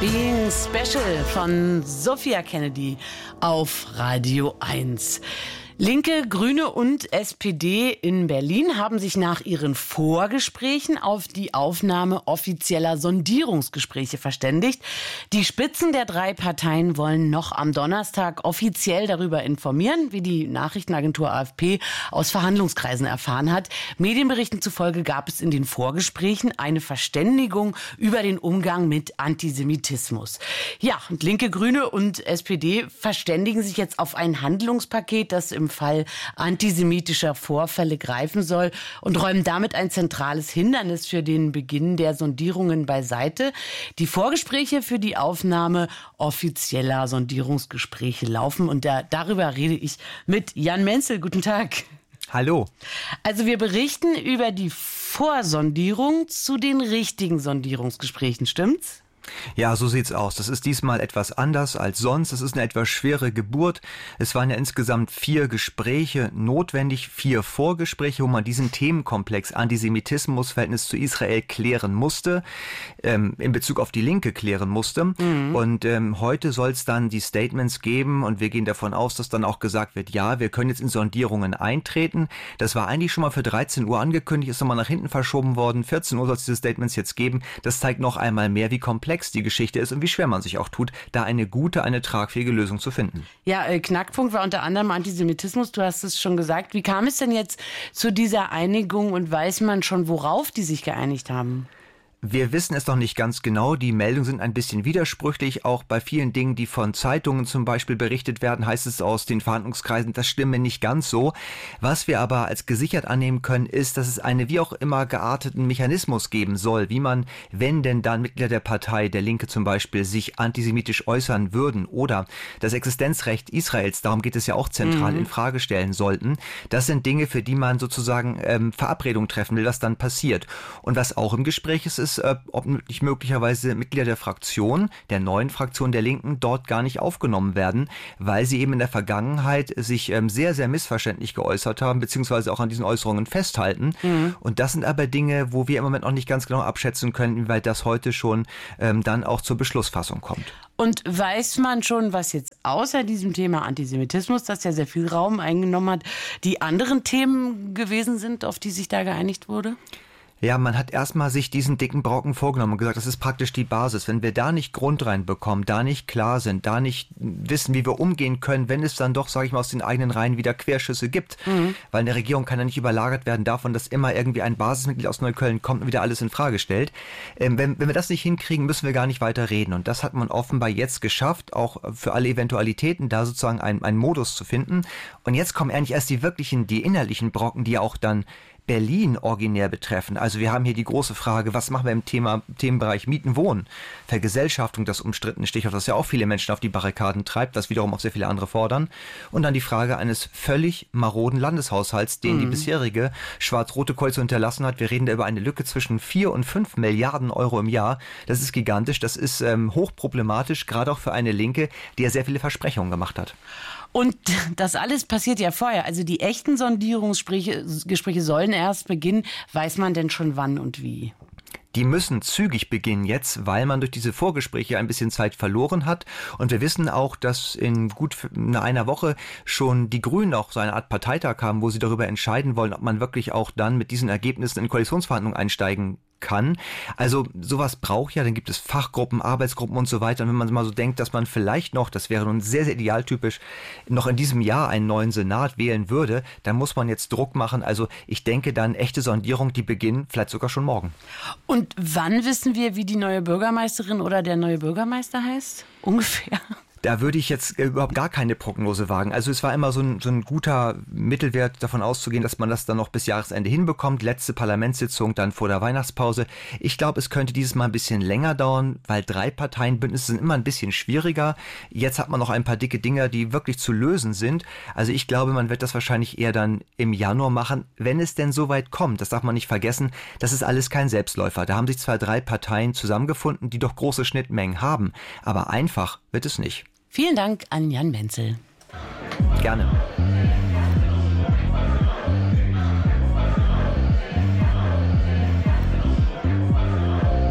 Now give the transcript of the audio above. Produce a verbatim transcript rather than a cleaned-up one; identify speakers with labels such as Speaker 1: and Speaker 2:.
Speaker 1: Being Special von Sophia Kennedy auf Radio eins. Linke, Grüne und S P D in Berlin haben sich nach ihren Vorgesprächen auf die Aufnahme offizieller Sondierungsgespräche verständigt. Die Spitzen der drei Parteien wollen noch am Donnerstag offiziell darüber informieren, wie die Nachrichtenagentur A F P aus Verhandlungskreisen erfahren hat. Medienberichten zufolge gab es in den Vorgesprächen eine Verständigung über den Umgang mit Antisemitismus. Ja, und Linke, Grüne und S P D verständigen sich jetzt auf ein Handlungspaket, das im Fall antisemitischer Vorfälle greifen soll und räumen damit ein zentrales Hindernis für den Beginn der Sondierungen beiseite. Die Vorgespräche für die Aufnahme offizieller Sondierungsgespräche laufen und da, darüber rede ich mit Jan Menzel. Guten Tag.
Speaker 2: Hallo.
Speaker 1: Also wir berichten über die Vorsondierung zu den richtigen Sondierungsgesprächen, stimmt's?
Speaker 2: Ja, so sieht's aus. Das ist diesmal etwas anders als sonst. Es ist eine etwas schwere Geburt. Es waren ja insgesamt vier Gespräche notwendig, vier Vorgespräche, wo man diesen Themenkomplex Antisemitismus, Verhältnis zu Israel klären musste, ähm, in Bezug auf die Linke klären musste. Mhm. Und ähm, heute soll es dann die Statements geben und wir gehen davon aus, dass dann auch gesagt wird, ja, wir können jetzt in Sondierungen eintreten. Das war eigentlich schon mal für dreizehn Uhr angekündigt, ist nochmal nach hinten verschoben worden. vierzehn Uhr soll es diese Statements jetzt geben. Das zeigt noch einmal mehr, wie komplex die Geschichte ist und wie schwer man sich auch tut, da eine gute, eine tragfähige Lösung zu finden.
Speaker 1: Ja, äh, Knackpunkt war unter anderem Antisemitismus, du hast es schon gesagt. Wie kam es denn jetzt zu dieser Einigung und weiß man schon, worauf die sich geeinigt haben?
Speaker 2: Wir wissen es noch nicht ganz genau. Die Meldungen sind ein bisschen widersprüchlich. Auch bei vielen Dingen, die von Zeitungen zum Beispiel berichtet werden, heißt es aus den Verhandlungskreisen, das stimme nicht ganz so. Was wir aber als gesichert annehmen können, ist, dass es einen wie auch immer gearteten Mechanismus geben soll, wie man, wenn denn dann Mitglieder der Partei, der Linke zum Beispiel, sich antisemitisch äußern würden oder das Existenzrecht Israels, darum geht es ja auch zentral, mhm. in Frage stellen sollten. Das sind Dinge, für die man sozusagen ähm, Verabredungen treffen will, was dann passiert. Und was auch im Gespräch ist, ist, ob nicht möglicherweise Mitglieder der Fraktion, der neuen Fraktion der Linken, dort gar nicht aufgenommen werden, weil sie eben in der Vergangenheit sich ähm, sehr, sehr missverständlich geäußert haben, beziehungsweise auch an diesen Äußerungen festhalten. Mhm. Und das sind aber Dinge, wo wir im Moment noch nicht ganz genau abschätzen können, inwieweit das heute schon ähm, dann auch zur Beschlussfassung kommt.
Speaker 1: Und weiß man schon, was jetzt außer diesem Thema Antisemitismus, das ja sehr viel Raum eingenommen hat, die anderen Themen gewesen sind, auf die sich da geeinigt wurde?
Speaker 2: Ja, man hat erstmal sich diesen dicken Brocken vorgenommen und gesagt, das ist praktisch die Basis. Wenn wir da nicht Grund reinbekommen, da nicht klar sind, da nicht wissen, wie wir umgehen können, wenn es dann doch, sage ich mal, aus den eigenen Reihen wieder Querschüsse gibt. Mhm. Weil eine Regierung kann ja nicht überlagert werden davon, dass immer irgendwie ein Basismitglied aus Neukölln kommt und wieder alles in Frage stellt. Ähm, wenn, wenn wir das nicht hinkriegen, müssen wir gar nicht weiter reden. Und das hat man offenbar jetzt geschafft, auch für alle Eventualitäten da sozusagen einen, einen Modus zu finden. Und jetzt kommen eigentlich erst die wirklichen, die innerlichen Brocken, die auch dann Berlin originär betreffen. Also wir haben hier die große Frage, was machen wir im Thema, Themenbereich Mieten, Wohnen, Vergesellschaftung, das umstrittene Stichwort, das ja auch viele Menschen auf die Barrikaden treibt, was wiederum auch sehr viele andere fordern. Und dann die Frage eines völlig maroden Landeshaushalts, den mhm. die bisherige schwarz-rote Koalition hinterlassen hat. Wir reden da über eine Lücke zwischen vier und fünf Milliarden Euro im Jahr. Das ist gigantisch, das ist ähm, hochproblematisch, gerade auch für eine Linke, die ja sehr viele Versprechungen gemacht hat.
Speaker 1: Und das alles passiert ja vorher. Also die echten Sondierungsgespräche Gespräche sollen erst beginnen. Weiß man denn schon wann und wie?
Speaker 2: Die müssen zügig beginnen jetzt, weil man durch diese Vorgespräche ein bisschen Zeit verloren hat. Und wir wissen auch, dass in gut einer Woche schon die Grünen auch so eine Art Parteitag haben, wo sie darüber entscheiden wollen, ob man wirklich auch dann mit diesen Ergebnissen in Koalitionsverhandlungen einsteigen kann. Also sowas braucht ja, dann gibt es Fachgruppen, Arbeitsgruppen und so weiter. Und wenn man mal so denkt, dass man vielleicht noch, das wäre nun sehr, sehr idealtypisch, noch in diesem Jahr einen neuen Senat wählen würde, dann muss man jetzt Druck machen. Also ich denke dann, echte Sondierung, die beginnen vielleicht sogar schon morgen.
Speaker 1: Und wann wissen wir, wie die neue Bürgermeisterin oder der neue Bürgermeister heißt? Ungefähr.
Speaker 2: Da würde ich jetzt überhaupt gar keine Prognose wagen. Also es war immer so ein, so ein guter Mittelwert, davon auszugehen, dass man das dann noch bis Jahresende hinbekommt. Letzte Parlamentssitzung dann vor der Weihnachtspause. Ich glaube, es könnte dieses Mal ein bisschen länger dauern, weil drei Parteienbündnisse sind immer ein bisschen schwieriger. Jetzt hat man noch ein paar dicke Dinger, die wirklich zu lösen sind. Also ich glaube, man wird das wahrscheinlich eher dann im Januar machen, wenn es denn so weit kommt. Das darf man nicht vergessen. Das ist alles kein Selbstläufer. Da haben sich zwar drei Parteien zusammengefunden, die doch große Schnittmengen haben. Aber einfach wird es nicht.
Speaker 1: Vielen Dank an Jan Menzel.
Speaker 2: Gerne.